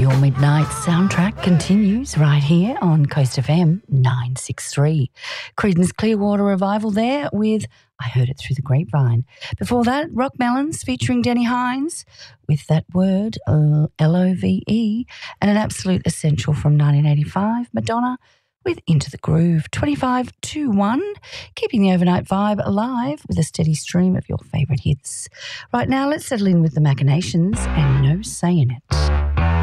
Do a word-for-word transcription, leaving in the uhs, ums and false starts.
Your midnight soundtrack continues right here on Coast F M nine sixty-three. Creedence Clearwater Revival there with I Heard It Through the Grapevine. Before that, Rock Melons featuring Denny Hines with that word, uh, L O V E, and an absolute essential from nineteen eighty-five, Madonna with Into the Groove. twenty-five to one, keeping the overnight vibe alive with a steady stream of your favourite hits. Right now, let's settle in with the Machinations and No Saying It.